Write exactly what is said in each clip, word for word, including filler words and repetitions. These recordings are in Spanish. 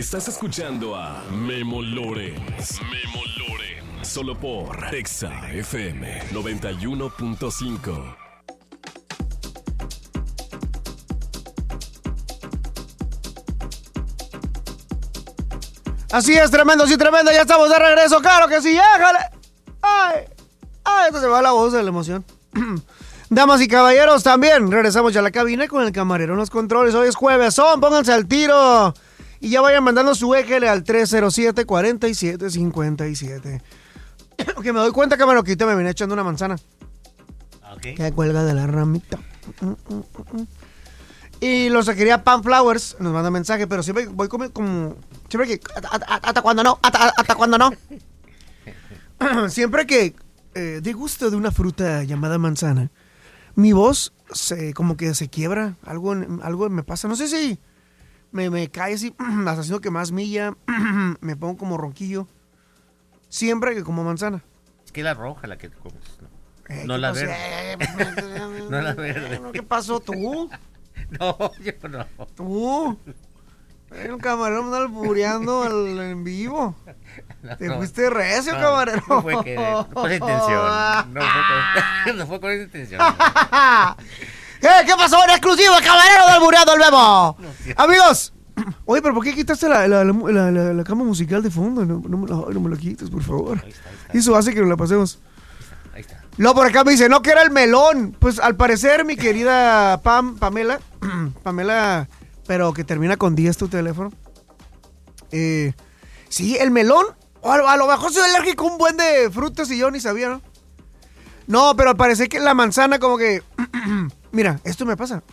Estás escuchando a Memo Lorenz. Memo Lorenz. Solo por Exa F M noventa y uno punto cinco. Así es, tremendo, sí, tremendo. Ya estamos de regreso, claro que sí, déjale. Ay, ay, esto se va la voz de la emoción. Damas y caballeros, también regresamos ya a la cabina con el camarero en los controles. Hoy es jueves, son, pónganse al tiro. Y ya vayan mandando su éjele al tres cero siete, cuatro siete cinco siete. Que me doy cuenta que me lo quité, me vine echando una manzana. Okay. Que cuelga de la ramita. Y los que quería Pan Flowers nos manda mensaje, pero siempre voy como, como siempre que hasta, hasta cuando no, hasta, hasta cuando no. Siempre que eh, degusto de una fruta llamada manzana, mi voz se como que se quiebra, algo algo me pasa, no sé si me, me cae así, hasta haciendo que más milla, me pongo como ronquillo. Siempre que como manzana. Es que la roja la que te comes, ¿no? Eh, no la pasó? verde. Eh, No la verde. ¿Qué pasó tú? No, yo no. Tú. Hay un camarero me anda albureando al, en vivo. No, Te no. fuiste recio, No, camarero. No fue, que, no fue con intención. No fue con, no fue con esa intención. ¿Eh? ¿Qué pasó? En exclusivo, el camarero de albureando al Memo. No, sí. Amigos. Oye, pero ¿por qué quitaste la, la, la, la, la, la cama musical de fondo? No, no, me la, no me la quites, por favor. Ahí está, ahí está. Y eso hace que nos la pasemos. Ahí está. Luego por acá me dice, no, que era el melón. Pues al parecer, mi querida Pam, Pamela, Pamela, pero que termina con diez tu teléfono. Eh, sí, el melón, o a, a lo mejor soy alérgico a un buen de frutas y yo ni sabía, ¿no? No, pero al parecer que la manzana como que, mira, esto me pasa.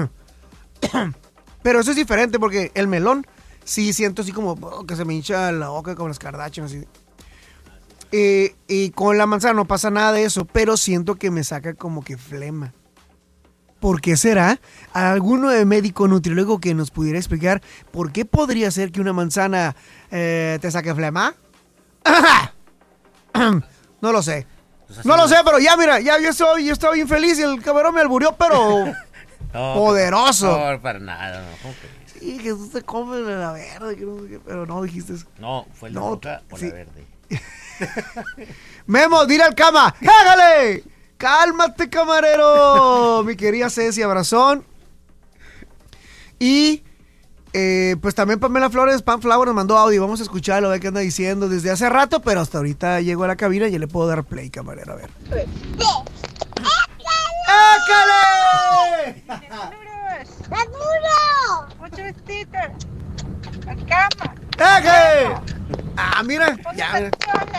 Pero eso es diferente porque el melón sí siento así como oh, que se me hincha la boca como las Kardashian, así. Eh, y con la manzana no pasa nada de eso, pero siento que me saca como que flema. ¿Por qué será? ¿Alguno de médico nutriólogo que nos pudiera explicar por qué podría ser que una manzana eh, te saque flema? No lo sé. Pues No lo sé, pero ya mira, ya yo estoy, yo estoy infeliz y el cabrón me alburió, pero No, poderoso. No, para nada, no. ¿Cómo que? Sí, Jesús te come la verde, que no sé qué, pero no dijiste eso. No, fue la No, roja o sí. la verde. Memo, dile al cama, ¡hágale! ¡Cálmate, camarero! Mi querida Ceci, abrazón. Y, eh, pues también Pamela Flores, Pan Flower nos mandó audio. Vamos a escucharlo, a ver qué anda diciendo desde hace rato, pero hasta ahorita llegó a la cabina y ya le puedo dar play, camarero, a ver. ¡Hágale! ¡Seguro! ¡Mucho sticker! ¡La cama! ¡Hágale! Ah, mira, ya, mira.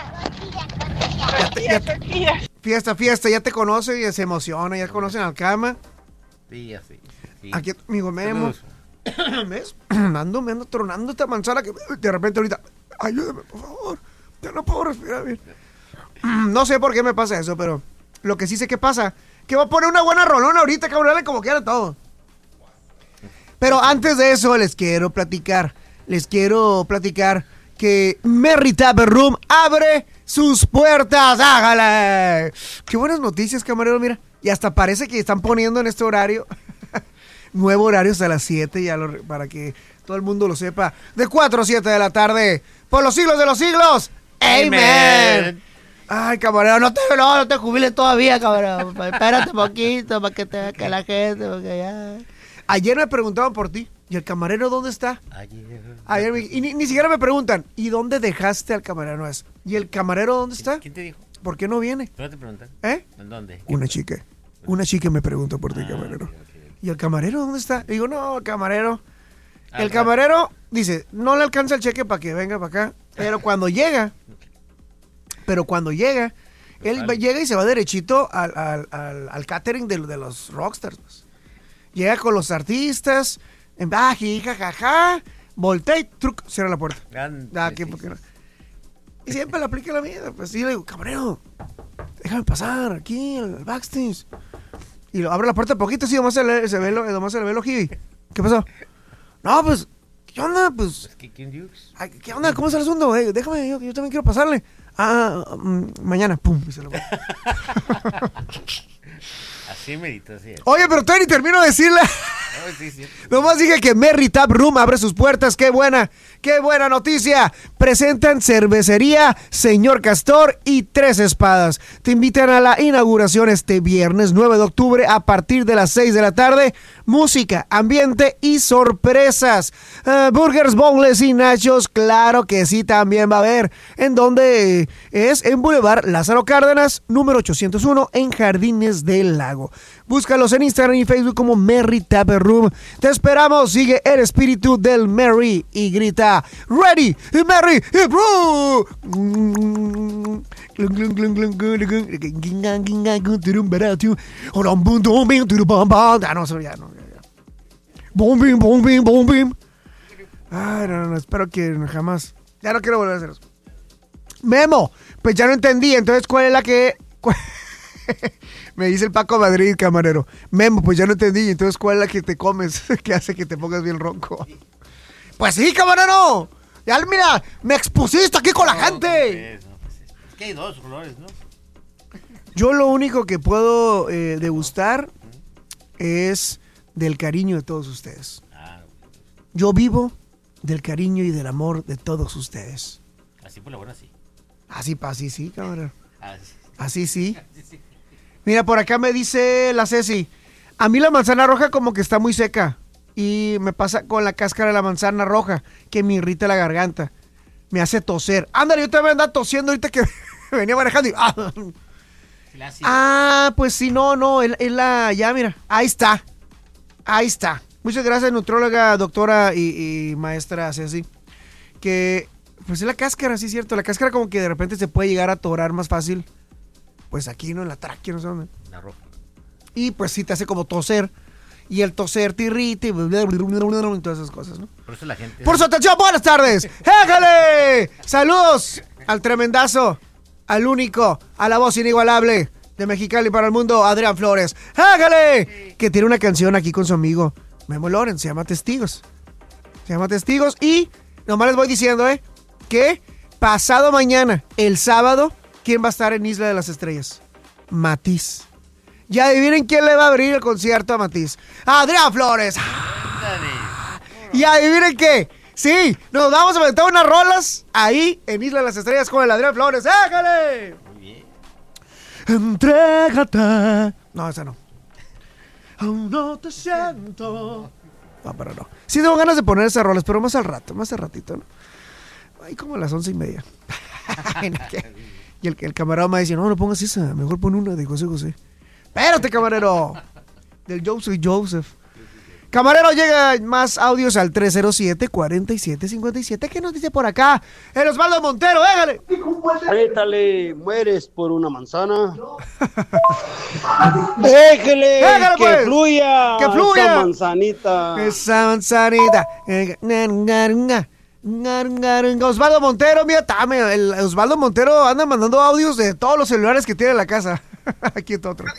Tortillas, tortillas. Fiesta, fiesta, ya te conoce y se emociona, ya conocen al cama. Sí, así. Sí. Aquí, amigo Memo. Saludos. ¿Ves? Ando, me ando tronando esta manzana que de repente ahorita, ayúdame, por favor. Ya no puedo respirar bien. No sé por qué me pasa eso, pero lo que sí sé que pasa, que voy a poner una buena rolona ahorita, cabrón, como quiera todo. Pero antes de eso les quiero platicar, les quiero platicar que Merry Tavern Room abre sus puertas. ¡Hágale! Qué buenas noticias, camarero, mira. Y hasta parece que están poniendo en este horario nuevo horario hasta las siete, ya lo, para que todo el mundo lo sepa. De cuatro a siete de la tarde, por los siglos de los siglos. ¡Amen! Amen. Ay, camarero, no te, no, no te jubiles todavía, camarero. Espérate poquito para que te que la gente, porque ya... Ayer me preguntaban por ti. ¿Y el camarero dónde está? Ayer. Ayer me, y ni, ni siquiera me preguntan, ¿y dónde dejaste al camarero? Es, ¿y el camarero dónde está? ¿Quién te dijo? ¿Por qué no viene? ¿No te preguntan? ¿Eh? ¿En dónde? Una chica. Una chica me preguntó por ti, Ah, camarero. okay, okay, okay. ¿Y el camarero dónde está? Le digo, no, el camarero. Al El rato. camarero dice, no le alcanza el cheque para que venga para acá. Pero cuando llega, pero cuando llega, él Vale. llega y se va derechito al, al, al, al catering de, de los rockstars. Pues. Llega con los artistas, en baji, jajaja, voltea y truc, cierra la puerta. Grande, Ah, ¿qué, sí, por qué sí, no? sí. Y siempre le aplica la vida. Pues sí, le digo, camarero, déjame pasar aquí al backstage. Y lo abre la puerta poquito, así, nomás se, le, se ve lo, nomás se le ve el ojillo. ¿Qué pasó? No, pues, ¿qué onda? Pues, Pues, ¿qué- ¿quién Dukes? ay, ¿qué onda? ¿Cómo está el asunto? Eh, déjame, yo, yo también quiero pasarle. Ah, mm, mañana, pum, y se lo va. Así medito, así es. Oye, pero todavía ni termino de decirle Oh, sí, sí. Nomás dije que Merry Tap Room abre sus puertas. ¡Qué buena! ¡Qué buena noticia! Presentan Cervecería Señor Castor y Tres Espadas. Te invitan a la inauguración este viernes nueve de octubre a partir de las seis de la tarde. Música, ambiente y sorpresas. Uh, burgers, boneless y nachos, claro que sí, también va a haber. ¿En donde es? En Boulevard Lázaro Cárdenas, número ochocientos uno, en Jardines del Lago. Búscalos en Instagram y Facebook como Merry Tap Room. Te esperamos. Sigue el espíritu del Merry y grita Ready, Merry, Bro. Ah, no, eso ya no. Boom, bim, boom, bim, boom, bim. Ay, no, no, no, espero que jamás. Ya no quiero volver a hacer eso. Memo, pues ya no entendí. Entonces, ¿cuál es la que...? Me dice el Paco Madrid, camarero. Memo, pues ya no entendí. Entonces, ¿cuál es la que te comes que hace que te pongas bien ronco? Pues sí, camarero. Ya, mira, me expusiste aquí con la no, gente. No, pues es, es que hay dos colores, ¿no? Yo lo único que puedo eh, degustar es del cariño de todos ustedes. Yo vivo del cariño y del amor de todos ustedes. Así por la buena, sí. Así, así sí, camarero. Así, así sí. Así sí. Mira, por acá me dice la Ceci, a mí la manzana roja como que está muy seca y me pasa con la cáscara de la manzana roja que me irrita la garganta, me hace toser. Ándale, yo también andaba tosiendo ahorita que venía manejando y... Ah, ah pues sí, no, no, es, es la... Ya, mira, ahí está, ahí está. Muchas gracias, nutróloga, doctora y, y maestra Ceci, que pues es la cáscara, sí es cierto, la cáscara como que de repente se puede llegar a atorar más fácil. Pues aquí, ¿no? En la tráquea, no sé dónde. La roja. Y pues sí te hace como toser. Y el toser te irrita y todas esas cosas, ¿no? Por eso la gente... Por su atención, buenas tardes. ¡Éjale! Saludos al tremendazo, al único, a la voz inigualable de Mexicali para el mundo, Adrián Flores. ¡Éjale! Que tiene una canción aquí con su amigo Memo Loren, se llama Testigos. Se llama Testigos y nomás les voy diciendo, ¿eh? Que pasado mañana, el sábado... ¿Quién va a estar en Isla de las Estrellas? Matiz. Ya adivinen quién le va a abrir el concierto a Matiz. ¡Adrián Flores! ¡Ah! Y adivinen qué. Sí, nos vamos a meter unas rolas ahí en Isla de las Estrellas con el Adrián Flores. ¡Déjale! Muy bien. Entrégate. No, esa no. Aún no te siento. No, pero no. Sí tengo ganas de poner esas rolas, pero más al rato, más al ratito, ¿no? Ahí como a las once y media. Y el, el camarero me dice, no, no pongas esa, mejor pon una de José José. Espérate, camarero. Del Joseph Joseph. Camarero, llega más audios al tres cero siete, cuatro siete cinco siete. ¿Qué nos dice por acá? El Osvaldo Montero, déjale. Apriétale, mueres por una manzana. Déjale, Déjale, que pues. fluya. Que fluya. Esa manzanita. Esa manzanita. Osvaldo Montero, mira, tame, el Osvaldo Montero anda mandando audios de todos los celulares que tiene en la casa. Aquí está otro.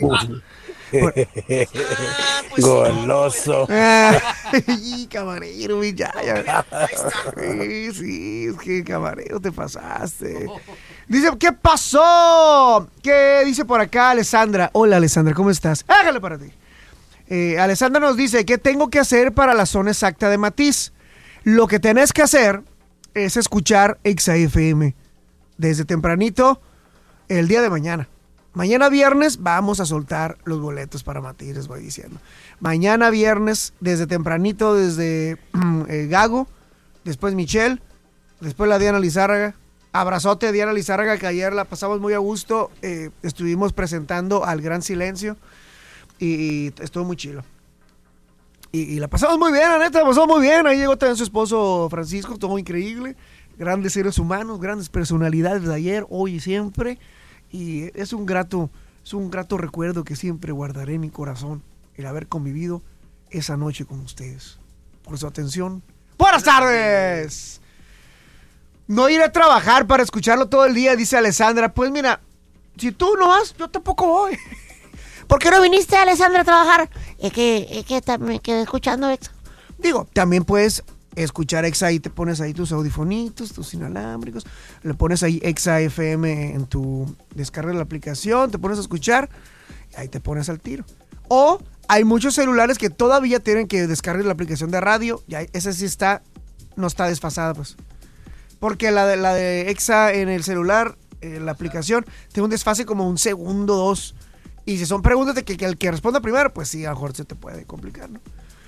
Goloso. Ay, camarero, ya, ya. Sí, sí, es que camarero te pasaste. Dice, ¿qué pasó? ¿Qué dice por acá Alessandra? Hola, Alessandra, ¿cómo estás? Hágale para ti. Eh, Alessandra nos dice, ¿qué tengo que hacer para la zona exacta de Matiz? Lo que tenés que hacer es escuchar Exa F M desde tempranito el día de mañana. Mañana viernes vamos a soltar los boletos para Matiz, les voy diciendo. Mañana viernes, desde tempranito, desde eh, Gago, después Michelle, después la Diana Lizárraga. Abrazote a Diana Lizárraga, que ayer la pasamos muy a gusto. Eh, estuvimos presentando al Gran Silencio y, y estuvo muy chilo. Y, y la pasamos muy bien, la neta, la pasamos muy bien. Ahí llegó también su esposo Francisco, todo increíble. Grandes seres humanos, grandes personalidades de ayer, hoy y siempre. Y es un grato, es un grato recuerdo que siempre guardaré en mi corazón, el haber convivido esa noche con ustedes. Por su atención. ¡Buenas tardes! No iré a trabajar para escucharlo todo el día, dice Alessandra. Pues mira, si tú no vas, yo tampoco voy. ¿Por qué no viniste, Alessandra, a trabajar? Es que, es que me quedé escuchando Exa. Digo, también puedes escuchar Exa y te pones ahí tus audifonitos, tus inalámbricos, le pones ahí Exa F M en tu descarga de la aplicación, te pones a escuchar y ahí te pones al tiro. O hay muchos celulares que todavía tienen que descargar la aplicación de radio. Ya esa sí está, no está desfasada, pues. Porque la de, la de Exa en el celular, eh, la aplicación, tiene un desfase como un segundo, dos. Y si son preguntas de que, que el que responda primero, pues sí, a lo mejor se te puede complicar, ¿no?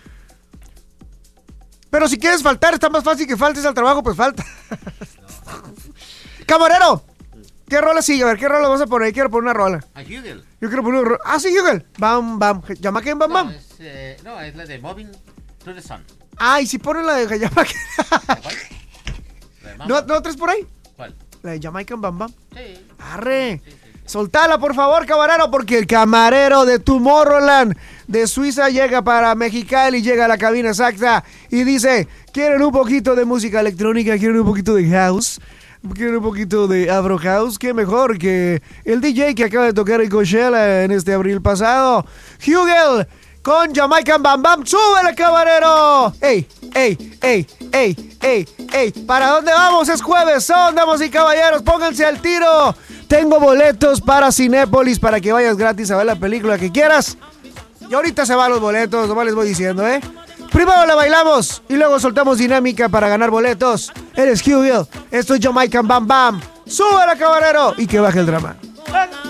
Pero si quieres faltar, está más fácil que faltes al trabajo, pues falta. Camarero, ¿qué rola sigue? A ver, ¿qué rola vas a poner? Quiero poner una rola. A Hugel. Yo quiero poner una rola. Ah, sí, Hugel. Bam, bam. Jamaican Bam Bam. No, es, eh, no, es la de Moving to the Sun. Ah, y si ponen la de Jamaican. ¿La cuál? ¿La de ¿No, Mama? ¿No traes por ahí? ¿Cuál? La de Jamaican Bam Bam. Sí. Arre. Sí, sí, sí. Soltala, por favor, camarero, porque el camarero de Tomorrowland de Suiza llega para Mexicali, llega a la cabina exacta y dice, ¿quieren un poquito de música electrónica? ¿Quieren un poquito de house? ¿Quieren un poquito de Afro House? ¿Qué mejor que el D J que acaba de tocar en Coachella en este abril pasado? Hugel con Jamaican Bam Bam. ¡Súbele, camarero! ¡Ey, ey, ey, ey, ey, ey! ¿Para dónde vamos? Es jueves, son, damas y caballeros, pónganse al tiro. Tengo boletos para Cinépolis para que vayas gratis a ver la película que quieras. Y ahorita se van los boletos, nomás les voy diciendo, ¿eh? Primero la bailamos y luego soltamos dinámica para ganar boletos. Eres Hugel, esto es Jamaican Bam Bam. ¡Súbele, camarero! Y que baje el drama.